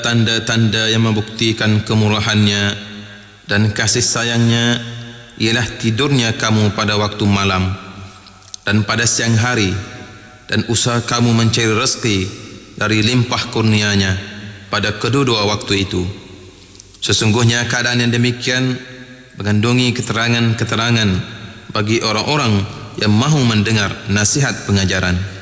Tanda-tanda yang membuktikan kemurahannya dan kasih sayangnya ialah tidurnya kamu pada waktu malam dan pada siang hari, dan usaha kamu mencari rezeki dari limpah kurnianya pada kedua-dua waktu itu. Sesungguhnya keadaan yang demikian mengandungi keterangan-keterangan bagi orang-orang yang mahu mendengar nasihat pengajaran.